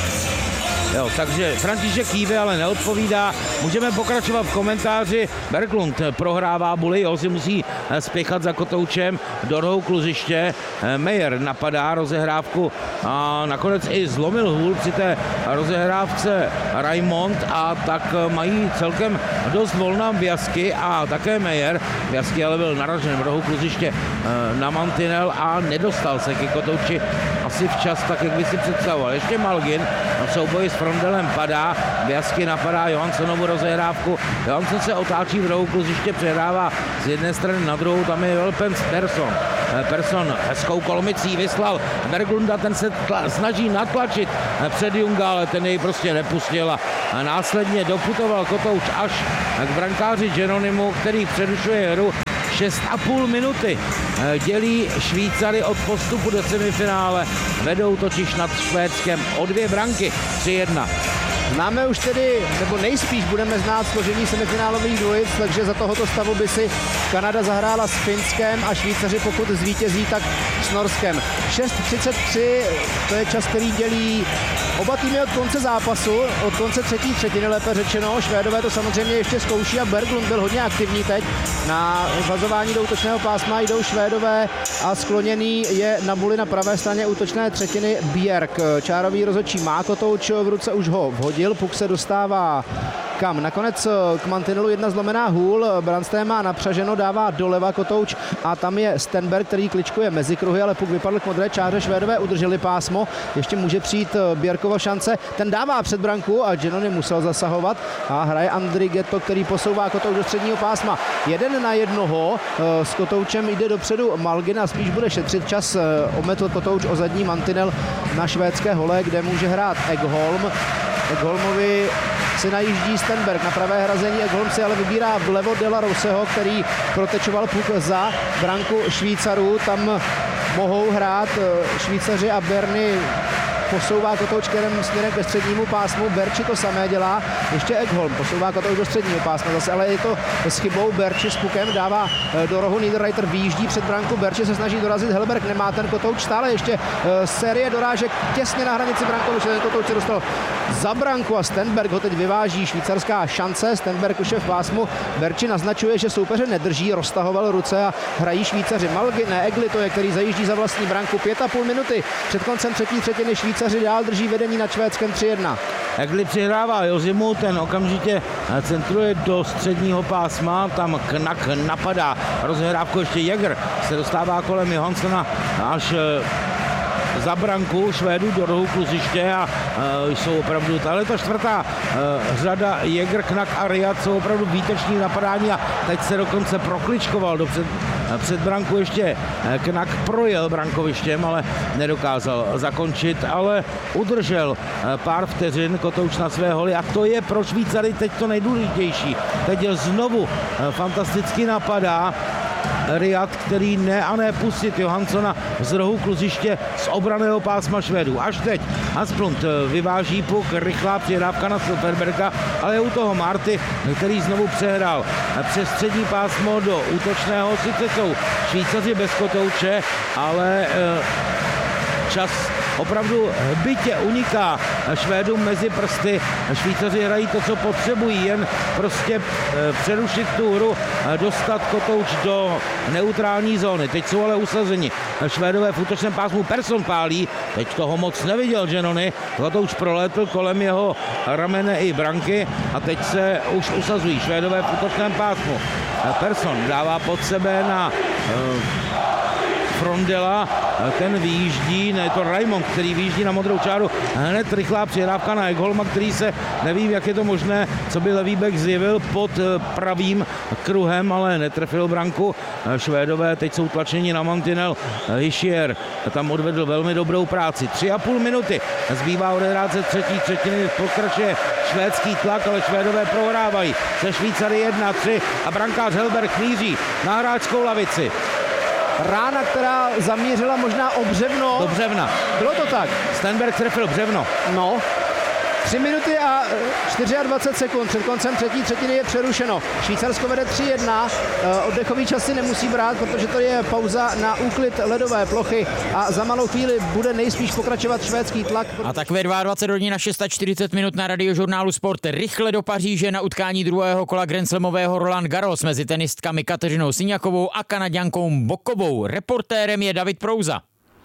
Jo, takže František kýve, ale neodpovídá. Můžeme pokračovat v komentáři. Berglund prohrává Bully, Josi musí spěchat za Kotoučem do rohu kluziště. Meyer napadá rozehrávku a nakonec i zlomil hůl při té rozehrávce Raimond a tak mají celkem dost volná Biasky a také Meyer. Biasky ale byl naražen v rohu kluziště na mantinel a nedostal se ke Kotouči asi včas, tak jak by si představoval. Ještě Malgin v souboji s Frondelem padá, Biasky napadá Johanssonovu rozehrávku, Johansson se otáčí v rohu kluziště, přehrává z jedné strany na druhou, tam je Velpens Persson. Persson hezkou kolmicí vyslal Berglunda, ten se snaží natlačit před Junga, ale ten jej prostě nepustil a následně doputoval Kotouč až k brankáři Genonimu, který přerušuje hru. 6,5 minuty dělí Švýcary od postupu do semifinále. Vedou totiž nad Švédskem o 2 branky, 3-1. Známe už tedy, nebo nejspíš budeme znát složení semifinálových dvojic, takže za tohoto stavu by si Kanada zahrála s Finskem a Švýcaři, pokud zvítězí, tak s Norskem. 6:33, to je čas, který dělí oba týmy od konce zápasu, od konce třetí třetiny, lépe řečeno. Švédové to samozřejmě ještě zkouší a Berglund byl hodně aktivní teď na vazování do útočného pásma. Jdou Švédové a skloněný je na Bully na pravé straně útočné třetiny Bjerk. Čárový rozhodčí má Kotouč v ruce, už ho vhodil. Puk se dostává kam? Nakonec k mantinelu jedna zlomená hůl. Brandström má napřaženo, dává doleva Kotouč a tam je Stenberg, který kličkuje mezi kruhy, ale puk vypadl k modré čáře. Švédové udrželi pásmo. Ještě může přijít Bjerkova šance. Ten dává před branku a Genoni musel zasahovat a hraje Andri Getto, který posouvá Kotouč do středního pásma. 1-1. S Kotoučem jde dopředu Malgin a spíš bude šetřit čas. Ometl Kotouč o zadní mantinel na švédské hole, kde může hrát Ekholm. Ekholmovi si najíždí Stenberg na pravé hrazení, Ekholm si ale vybírá vlevo Delaroseho, který protečoval puk za branku Švýcarů. Tam mohou hrát Švýcaři a Berny posouvá Kotouč směrem ke střednímu pásmu, Berči to samé dělá, ještě Ekholm posouvá Kotouč do středního pásma zase, ale je to s chybou, Berči s pukem dává do rohu, Niederreiter výjíždí před branku, Berči se snaží dorazit, Helberg nemá ten Kotouč, stále ještě série dorážek těsně na hranici brankoviště, ten Kotouč se dostal za branku a Stenberg ho teď vyváží, švýcarská šance, Stenberg už je v pásmu, Berči naznačuje, že soupeře nedrží, roztahoval ruce a hrají Švýcaři. Malgin, ne, Egli to je, který zajíždí za vlastní branku, 5,5 minuty před koncem třetí třetiny, Švýcaři dál drží vedení nad Švédskem 3-1. Egli přihrává Jozimu, ten okamžitě centruje do středního pásma, tam Knack napadá rozhrávku, ještě Jäger se dostává kolem Johanssona až za branku Švédů do rohu kluziště a jsou opravdu, ale ta čtvrtá řada Jäger, Knack a Riad jsou opravdu výteční napadání a teď se dokonce prokličkoval před branku ještě Knak projel brankovištěm, ale nedokázal zakončit, ale udržel pár vteřin Kotouč na své holy a to je pro Švýcary teď to nejdůležitější. Teď znovu fantasticky napadá Riad, který ne pustit Johanssona z rohu kluziště z obraného pásma Švédů. Až teď Asplund vyváží puk, rychlá přihrávka na Silfverberga, ale je u toho Marty, který znovu přehrál přes střední pásmo do útočného. Sice jsou Švýcaři bez Kotouče, ale čas opravdu bytě uniká Švédům mezi prsty. Švýcaři hrají to, co potřebují, jen prostě přerušit tu hru, dostat Kotouč do neutrální zóny. Teď jsou ale usazeni Švédové v útočném pásmu. Persson pálí, teď toho moc neviděl Giannoni. Kotouč prolétl kolem jeho ramene i branky a teď se už usazují Švédové v útočném pásmu. Persson dává pod sebe na Frondela, ten vyjíždí, ne, je to Raimond, který vyjíždí na modrou čáru, hned rychlá přihrávka na Ekholma, který se, nevím, jak je to možné, co by levý bek zjevil pod pravým kruhem, ale netrefil branku. Švédové teď jsou tlačeni na mantinel. Hischier tam odvedl velmi dobrou práci. 3,5 minuty zbývá odehrát ze třetí třetiny, pokračuje švédský tlak, ale Švédové prohrávají se Švýcary 1-3 a brankář Helberg míří na hráčskou lavici. Rána, která zamířila možná o břevno. Do břevna. Bylo to tak? Stenberg trefil břevno. No. 3 minuty a 24 sekund před koncem třetí třetiny je přerušeno. Švýcarsko vede 3-1. Oddechový čas si nemusí brát, protože to je pauza na úklid ledové plochy a za malou chvíli bude nejspíš pokračovat švédský tlak. A tak ve 22 hodin na 6:40 minut na Radiožurnálu Sport rychle do Paříže na utkání druhého kola Grand Slamového Roland Garros mezi tenistkami Kateřinou Syňakovou a Kanaďankou Bokovou. Reportérem je David Prouza.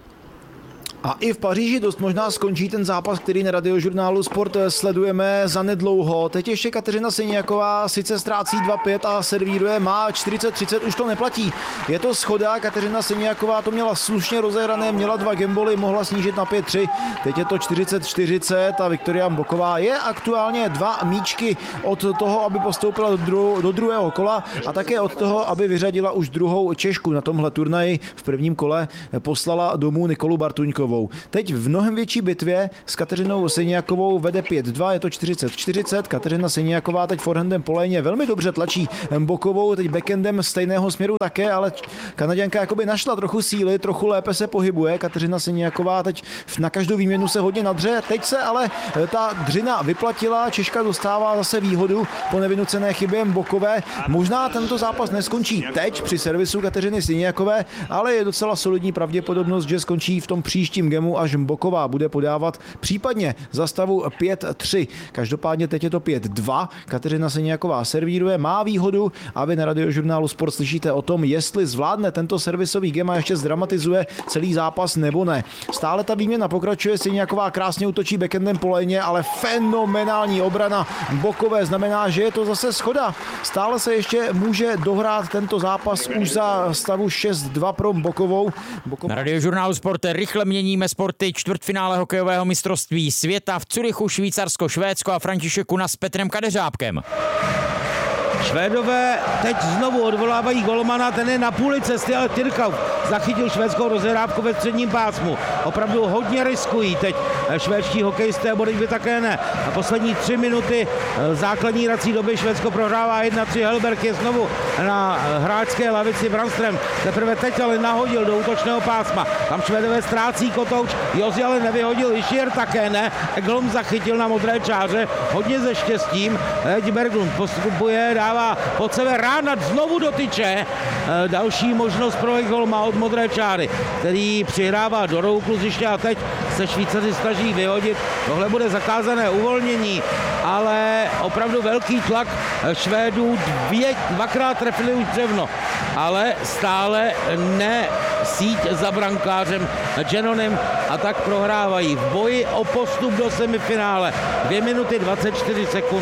A i v Paříži dost možná skončí ten zápas, který na Radiožurnálu Sport sledujeme zanedlouho. Teď ještě Kateřina Syňaková sice ztrácí 2-5 a servíruje, má 40-30, už to neplatí. Je to schoda, Kateřina Syňaková to měla slušně rozehrané, měla 2 gameboly, mohla snížit na 5-3. Teď je to 40-40 a Viktoria Boková je aktuálně 2 míčky od toho, aby postoupila do druhého kola a také od toho, aby vyřadila už druhou Češku na tomhle turnaji. V prvním kole poslala domů Nikolu Bartuňkovou. Teď v mnohem větší bitvě s Kateřinou Syňakovou vede 5-2, je to 40-40. Kateřina Syňaková teď forehandem po léně velmi dobře tlačí Bokovou, teď backendem stejného směru také, ale Kanaďanka jakoby našla trochu síly, trochu lépe se pohybuje. Kateřina Syňaková teď na každou výměnu se hodně nadře, teď se ale ta dřina vyplatila, Češka dostává zase výhodu po nevynucené chybě Bokové. Možná tento zápas neskončí teď při servisu Kateřiny Syňakové, ale je docela solidní pravděpodobnost, že skončí v tom příštím gemu, až Boková bude podávat případně za stavu 5-3. Každopádně teď je to 5-2. Kateřina Syňaková servíruje, má výhodu a vy na Radiožurnálu Sport slyšíte o tom, jestli zvládne tento servisový gem a ještě zdramatizuje celý zápas nebo ne. Stále ta výměna pokračuje, Syňaková krásně útočí backendem po léně, ale fenomenální obrana Bokové znamená, že je to zase schoda. Stále se ještě může dohrát tento zápas už za stavu 6-2 pro Bokovou. Na Radiožurnálu Sport rychle měníme sporty. Čtvrtfinále hokejového mistrovství světa v Curychu, Švýcarsko, Švédsko a František Kuna s Petrem Kadeřábkem. Švédové teď znovu odvolávají golmana, ten je na půli cesty, ale Tyrkau zachytil švédskou rozehrávku ve středním pásmu. Opravdu hodně riskují teď švédští hokejisté, Bodejby také ne. A poslední 3 minuty základní hrací doby Švédsko prohrává 1-3. Helberg je znovu na hráčské lavici, Brandström teprve teď ale nahodil do útočného pásma. Tam Švédové ztrácí Kotouč, Josi ale nevyhodil, Hischier také ne. Ekholm zachytil na modré čáře, hodně se štěstím. Teď Berglund postupuje, dává pod sebe Rána znovu do tyče. Další možnost pro Ekholma od modré čáry, který přihrává do rohu kluziště a teď se Švýcaři snaží vyhodit. Tohle bude zakázané uvolnění, ale opravdu velký tlak Švédů, 2krát trefili už břevno, ale stále ne síť za brankářem Giannonim a tak prohrávají v boji o postup do semifinále. 2 minuty 24 sekund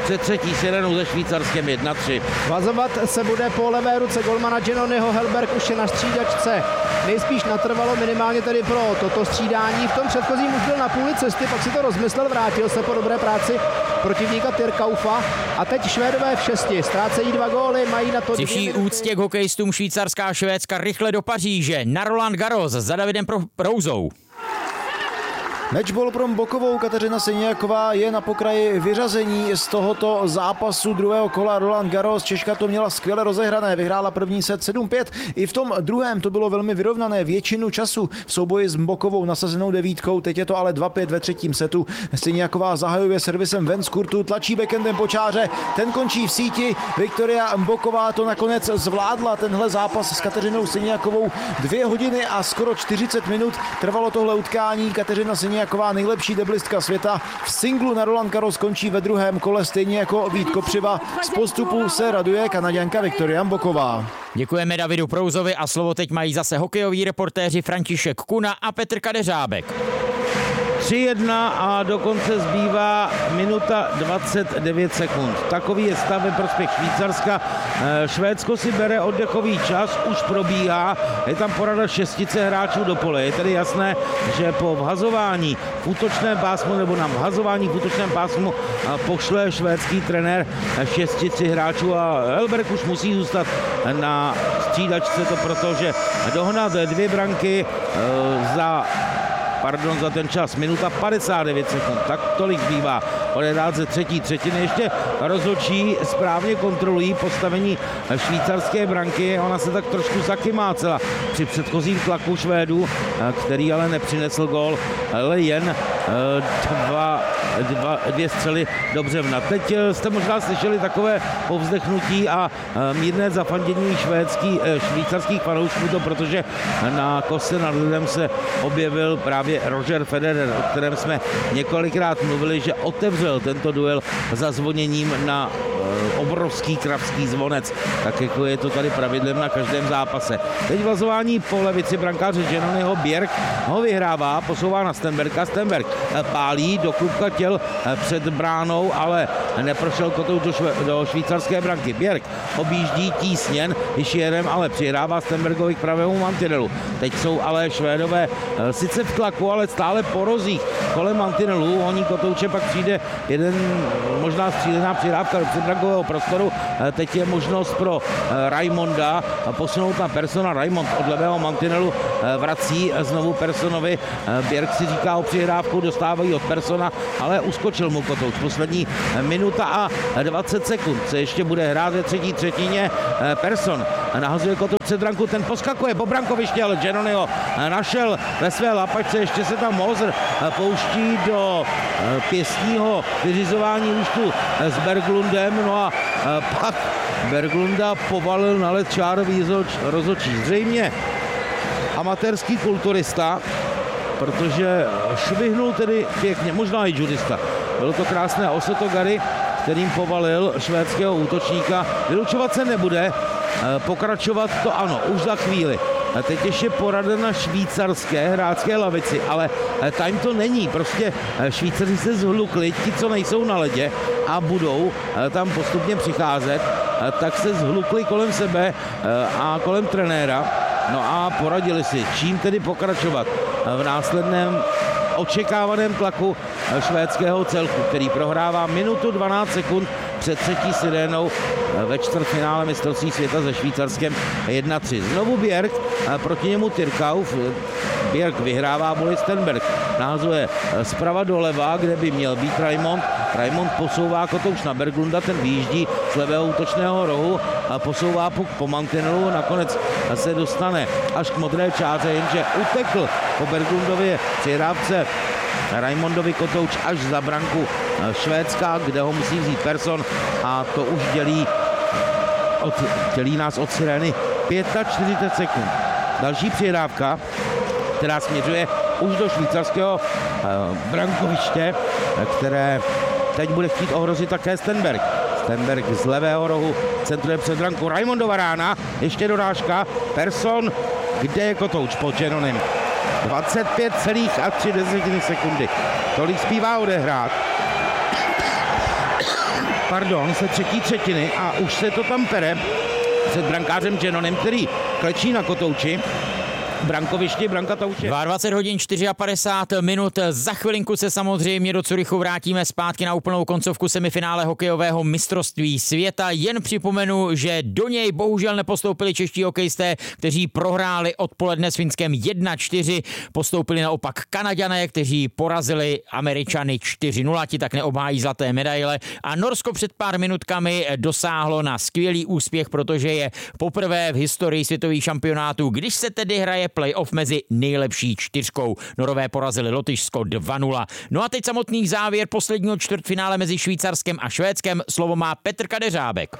před třetí sirenou ze Švýcarskem 1-3. Vazovat se bude po levé ruce golmana Giannoniho. Helberg už je na střídačce. Nejspíš natrvalo minimálně tedy pro toto střídání. V tom předchozím už byl na půli cesty, pak si to rozmyslel, vrátil se po dobré práci protivníka Tyrkaufa. A teď Švédové v 6. Ztrácejí 2 góly, mají na to 2 Při úctě k hokejistům Švýcarská a Švédska rychle do Paříže. Na Roland Garros za Davidem Prouzou. Matchball pro Bokovou. Kateřina Siniaková je na pokraji vyřazení z tohoto zápasu druhého kola Roland Garros. Češka to měla skvěle rozehrané, vyhrála první set 7-5. I v tom druhém to bylo velmi vyrovnané většinu času v souboji s Bokovou nasazenou 9. Teď je to ale 2-5 ve třetím setu. Siniaková zahajuje servisem ven z kurtu, tlačí backendem po čáře, ten končí v síti. Viktoria Boková to nakonec zvládla, tenhle zápas s Kateřinou Siniakovou. 2 hodiny a skoro 40 minut trvalo tohle utkání. Kateřina Siniaková, nejlepší deblistka světa, v singlu na Roland Garros skončí ve druhém kole stejně jako Vít Kopřiva. Z postupu se raduje Kanaďanka Viktoria Boková. Děkujeme Davidu Prouzovi a slovo teď mají zase hokejoví reportéři František Kuna a Petr Kadeřábek. 3-1 a dokonce zbývá minuta 29 sekund. Takový je stav ve prospěch Švýcarska. Švédsko si bere oddechový čas, už probíhá. Je tam porada šestice hráčů do pole. Je tedy jasné, že po vhazování v útočném pásmu nebo na vhazování v útočném pásmu pošle švédský trenér šestici hráčů a Helberg už musí zůstat na střídačce, to protože dohnat 2 branky za ten čas, minuta 59 sekund, tak tolik zbývá odehrát ze třetí třetiny. Ještě rozhodčí správně kontrolují postavení švýcarské branky, ona se tak trošku zakymácela při předchozím tlaku Švédů, který ale nepřinesl gól, ale jen 2 střely do břevna. Teď jste možná slyšeli takové povzdechnutí a mírné zafandění švýcarských fanoušků, to protože na kose nad lidem se objevil právě Roger Federer, o kterém jsme několikrát mluvili, že otevřel tento duel zazvoněním na obrovský kravský zvonec, tak jako je to tady pravidlem na každém zápase. Teď vazování po levici brankáře Giannoniho, Bjerg ho vyhrává, posouvá na Stenberga, Stenberg pálí do klubka těl před bránou, ale neprošel kotouč do švýcarské branky. Bjerg objíždí tísněn, Hišierem ale přihrává Stenbergovi k pravému mantinelu. Teď jsou ale Švédové sice v tlaku, ale stále po rozích kolem mantinelu. Honí kotouče, pak přijde jeden možná střílená přihrávka do předbrankového prostoru. Teď je možnost pro Raimonda posunout na Persona. Raimond od levého mantinelu vrací znovu Personovi. Bjerg si říká o přihrávku, dostávají od Persona, ale uskočil mu kotouč. Poslední minuta a 20 sekund se ještě bude hrát ve třetí třetině. Person nahazuje kotouč před branku, ten poskakuje po brankoviště, ale Giannoni ho našel ve své lapačce. Ještě se tam Moser pouští do pěstního vyřizování účtu s Berglundem, no a pak Berglunda povalil na led čárový rozhodčí. Zřejmě amatérský kulturista, protože švihnul tedy pěkně, možná i judista. Bylo to krásné Osotogari, kterým povalil švédského útočníka. Vylučovat se nebude, pokračovat to ano, už za chvíli. A teď ještě porada na švýcarské hráčské lavici, ale time to není, prostě Švýcaři se zhlukli, ti, co nejsou na ledě a budou tam postupně přicházet, tak se zhlukli kolem sebe a kolem trenéra, no a poradili si, čím tedy pokračovat v následném očekávaném tlaku švédského celku, který prohrává minutu 12 sekund před třetí sirénou ve čtvrtfinále mistrovství světa se Švýcarskem 1-3. Znovu Bjerg, proti němu Tyrkauf. Bjerg vyhrává boli Stenberg. Nahazuje zprava doleva, kde by měl být Raimond. Raimond posouvá kotouč na Berglunda, ten vyjíždí z levého útočného rohu a posouvá po mantinelu. Nakonec se dostane až k modré čáře, jenže utekl po Berglundově přihrávce Raimondovi kotouč až za branku Švédska, kde ho musí vzít Person a to už dělí nás od sirény 45 sekund. Další přihrávka, která směřuje už do švýcarského brankoviště, které teď bude chtít ohrozit také Stenberg. Stenberg z levého rohu centruje před branku. Raimondova rána, ještě dorážka. Person, kde je kotouč pod Giannonim. 25,3 sekundy. Tolik zbývá odehrát. se třetí třetiny a už se to tam pere před brankářem Jenonem, který klečí na kotouči. Brankovišti, branka to už je. 22 hodin 54 minut. Za chvilinku se samozřejmě do Curychu vrátíme zpátky na úplnou koncovku semifinále hokejového mistrovství světa. Jen připomenu, že do něj bohužel nepostoupili čeští hokejisté, kteří prohráli odpoledne s Finskem 1-4. Postoupili naopak Kanaďané, kteří porazili Američany 4-0, ti tak neobhájí zlaté medaile. A Norsko před pár minutkami dosáhlo na skvělý úspěch, protože je poprvé v historii světových šampionátů, když se tedy hraje playoff mezi nejlepší čtyřkou. Norové porazili Lotyšsko 2-0. No a teď samotný závěr posledního čtvrtfinále mezi Švýcarskem a Švédskem. Slovo má Petr Kadeřábek.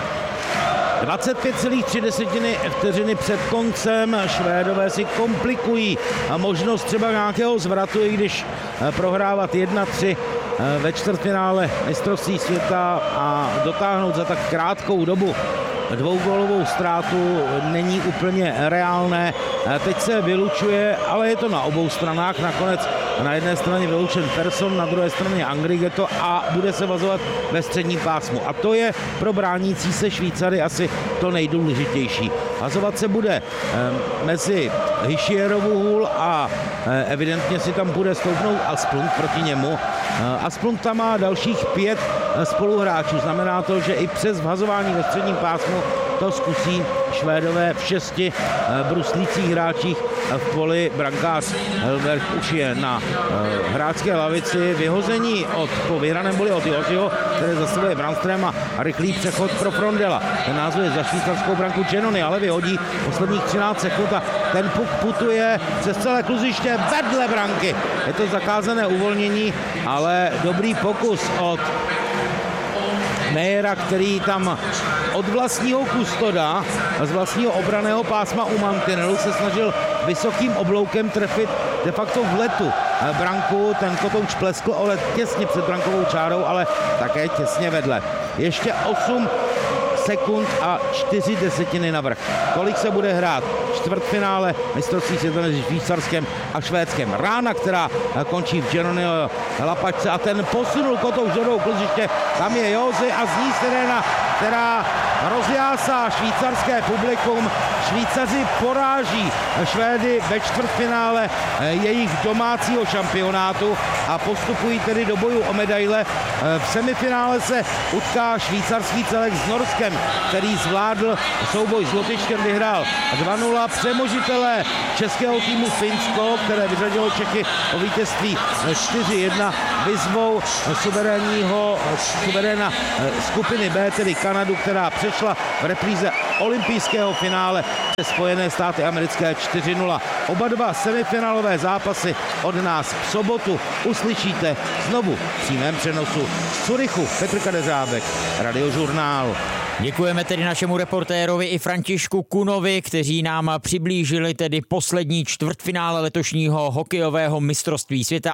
25,3 vteřiny před koncem Švédové si komplikují a možnost třeba nějakého zvratu, i když prohrávat 1-3 ve čtvrtfinále mistrovství světa a dotáhnout za tak krátkou dobu dvougólovou ztrátu není úplně reálné. Teď se vylučuje, ale je to na obou stranách. Nakonec na jedné straně vyloučen Persson, na druhé straně Angrigetto a bude se vazovat ve středním pásmu. A to je pro bránící se Švýcary asi to nejdůležitější. Vazovat se bude mezi Hischierovu hůl a evidentně si tam bude stoupnout Asplund proti němu. Asplund tam má dalších 5 spoluhráčů. Znamená to, že i přes vhazování ve středním pásmu to zkusí Švédové v 6 bruslících hráčích v poli. Brankář Helberg už je na hráčské lavici. Vyhození po vyhraném boli od Josiho, které zastavuje Brandström a rychlý přechod pro Frondela. Ten názvuje za švýcarskou branku Genony, ale vyhodí posledních 13 sekund a ten puk putuje přes celé kluziště vedle branky. Je to zakázané uvolnění, ale dobrý pokus od Mejera, který tam od vlastního kustoda, z vlastního obranného pásma u mantinelu se snažil vysokým obloukem trefit de facto v letu branku. Ten kotouč pleskl ale těsně před brankovou čárou, ale také těsně vedle. Ještě 8 sekund a 4 desetiny navrch. Kolik se bude hrát čtvrtfinále mistrovství světa mezi Švýcarskem a Švédskem. Rána, která končí v Genonyho lapačce a ten posunul kotouč do kluziště. Tam je Jozy a zní sirena, která rozjásá švýcarské publikum. Švýcaři poráží Švédy ve čtvrtfinále jejich domácího šampionátu a postupují tedy do bojů o medaile. V semifinále se utká švýcarský celek s Norskem, který zvládl souboj s Lotyšskem, vyhrál 2-0. Přemožitelé českého týmu Finsko, které vyřadilo Čechy o vítězství 4-1, vyzvou suveréna skupiny B, tedy Kanadu, která přešla v repríze olympijského finále přes Spojené státy americké 4-0. Oba dva semifinálové zápasy od nás v sobotu uslyšíte znovu v přímém přenosu z Curychu. Petr Kadeřábek, Radiožurnál. Děkujeme tedy našemu reportérovi i Františku Kunovi, kteří nám přiblížili tedy poslední čtvrtfinále letošního hokejového mistrovství světa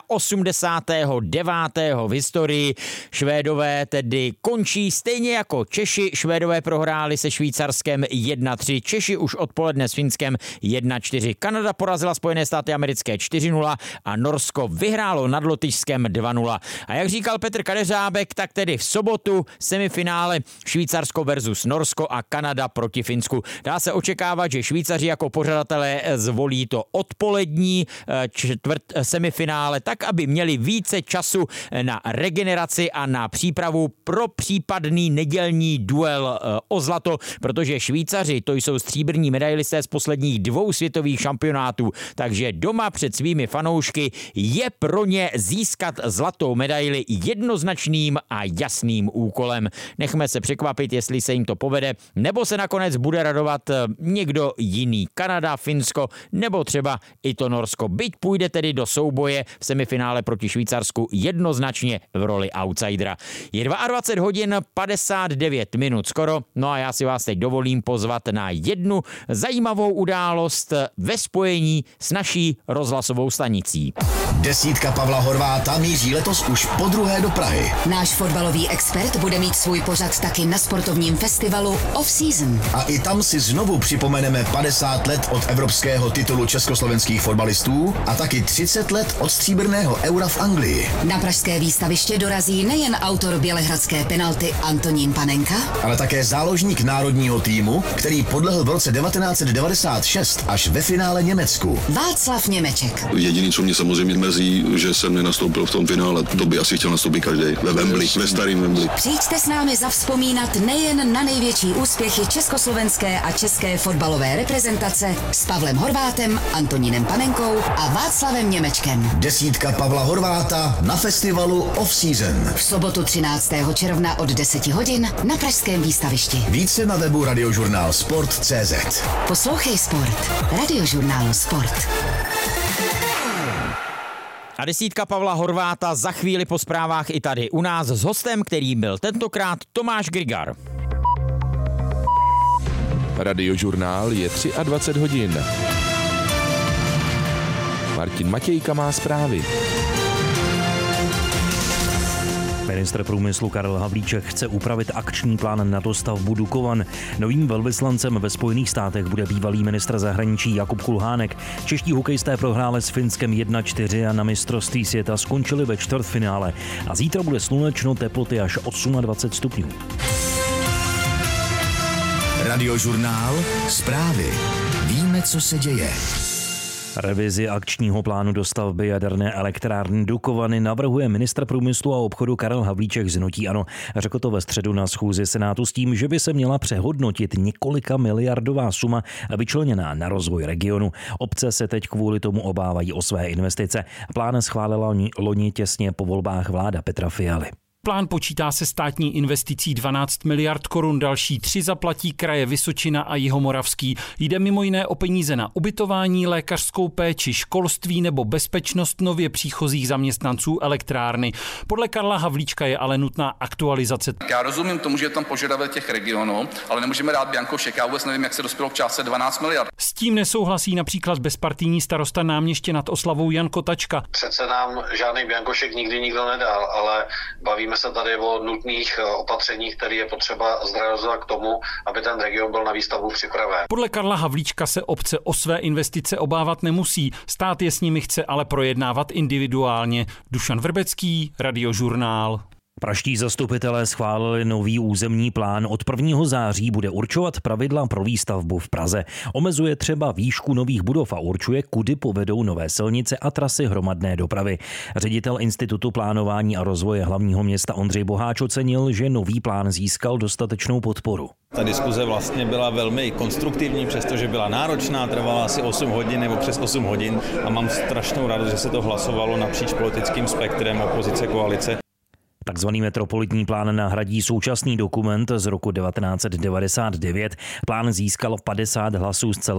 89. v historii. Švédové tedy končí stejně jako Češi. Švédové prohráli se Švýcarskem 1-3. Češi už odpoledne s Finskem 1-4. Kanada porazila Spojené státy americké 4-0 a Norsko vyhrálo nad Lotyšskem 2-0. A jak říkal Petr Kadeřábek, tak tedy v sobotu semifinále Švýcarsko versus Norsko a Kanada proti Finsku. Dá se očekávat, že Švýcaři jako pořadatelé zvolí to odpolední semifinále, tak aby měli více času na regeneraci a na přípravu pro případný nedělní duel o zlato, protože Švýcaři to jsou stříbrní medailisté z posledních 2 světových šampionátů, takže doma před svými fanoušky je pro ně získat zlatou medaili jednoznačným a jasným úkolem. Nechme se překvapit, jestli se jim to povede, nebo se nakonec bude radovat někdo jiný. Kanada, Finsko nebo třeba i to Norsko. Byť půjde tedy do souboje v semifinále proti Švýcarsku jednoznačně v roli outsidera. Je 22 hodin 59 minut skoro, no a já si vás teď dovolím pozvat na jednu zajímavou událost ve spojení s naší rozhlasovou stanicí. Desítka Pavla Horváta míří letos už podruhé do Prahy. Náš fotbalový expert bude mít svůj pořad taky na sportovním letním festivalu Off Season. A i tam si znovu připomeneme 50 let od evropského titulu československých fotbalistů a taky 30 let od stříbrného Eura v Anglii. Na pražské výstaviště dorazí nejen autor bělehradské penalty Antonín Panenka, Ale také záložník národního týmu, který podlehl v roce 1996 až ve finále Německu. Václav Němeček. Jediný, co mě samozřejmě mrzí, že jsem nenastoupil v tom finále. To by asi chtěl nastoupit každý ve Wembley, ve starým Wembley. Přijďte s námi zavzpomínat nejen na největší úspěchy československé a české fotbalové reprezentace s Pavlem Horvátem, Antonínem Panenkou a Václavem Němečkem. Desítka Pavla Horváta na festivalu Off Season. V sobotu 13. června od 10 hodin na pražském výstavišti. Více na webu Radiožurnál Sport.cz. Poslouchej Sport. Radiožurnál Sport. A desítka Pavla Horváta za chvíli po zprávách i tady u nás s hostem, který byl tentokrát Tomáš Grigar. Radiožurnál je 23 hodin. Martin Matějka má zprávy. Ministr průmyslu Karel Havlíček chce upravit akční plán na dostavbu Dukovan. Novým velvyslancem ve Spojených státech bude bývalý ministr zahraničí Jakub Kulhánek. Čeští hokejisté prohráli s Finskem 1-4 a na mistrovství světa skončili ve čtvrtfinále. A zítra bude slunečno, teploty až 28 stupňů. Radiožurnál Zprávy. Víme, co se děje. Revizi akčního plánu dostavby jaderné elektrárny Dukovany navrhuje ministr průmyslu a obchodu Karel Havlíček z hnutí ANO. Řekl to ve středu na schůzi Senátu s tím, že by se měla přehodnotit několika miliardová suma vyčleněná na rozvoj regionu. Obce se teď kvůli tomu obávají o své investice. Plán schválila loni těsně po volbách vláda Petra Fialy. Plán počítá se státní investicí 12 miliard korun, další 3 zaplatí kraje Vysočina a Jihomoravský. Jde mimo jiné o peníze na ubytování, lékařskou péči, školství nebo bezpečnost nově příchozích zaměstnanců elektrárny. Podle Karla Havlíčka je ale nutná aktualizace. Já rozumím tomu, že je tam požadavek těch regionů, ale nemůžeme dát bianko šek. Já vůbec nevím, jak se dospělo k částce 12 miliard. S tím nesouhlasí například bezpartijní starosta Náměště nad Oslavou Jan Kotačka. Přece nám žádný bianko šek nikdy nikdo nedal, ale bavíme se tady o nutných opatřeních, které je potřeba zrealizovat k tomu, aby ten region byl na výstavbu připraven. Podle Karla Havlíčka se obce o své investice obávat nemusí. Stát je s nimi chce ale projednávat individuálně. Dušan Vrbecký, Radiožurnál. Pražští zastupitelé schválili nový územní plán. Od 1. září bude určovat pravidla pro výstavbu v Praze. Omezuje třeba výšku nových budov a určuje, kudy povedou nové silnice a trasy hromadné dopravy. Ředitel Institutu plánování a rozvoje hlavního města Ondřej Boháč ocenil, že nový plán získal dostatečnou podporu. Ta diskuze vlastně byla velmi konstruktivní, přestože byla náročná, trvala asi 8 hodin nebo přes 8 hodin a mám strašnou radost, že se to hlasovalo napříč politickým spektrem opozice koalice. Takzvaný metropolitní plán nahradí současný dokument z roku 1999. Plán získal 50 hlasů z celkového